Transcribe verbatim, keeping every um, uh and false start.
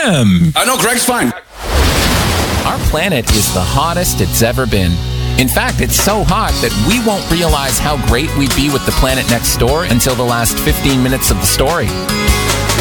him. I know Greg's fine. Our planet is the hottest it's ever been. In fact, it's so hot that we won't realize how great we'd be with the planet next door until the last fifteen minutes of the story.